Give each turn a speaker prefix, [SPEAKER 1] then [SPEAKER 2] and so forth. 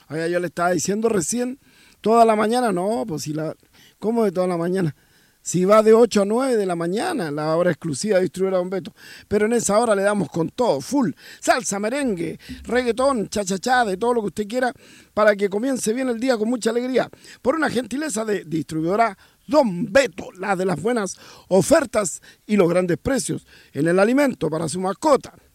[SPEAKER 1] Oiga, yo le estaba diciendo recién, toda la mañana, no, pues si la, ¿cómo de toda la mañana? Si va de 8 a 9 de la mañana, la hora exclusiva de distribuidora Don Beto. Pero en esa hora le damos con todo, full, salsa, merengue, reggaetón, cha-cha-cha, de todo lo que usted quiera, para que comience bien el día con mucha alegría. Por una gentileza de distribuidora Don Beto, la de las buenas ofertas y los grandes precios en el alimento para su mascota.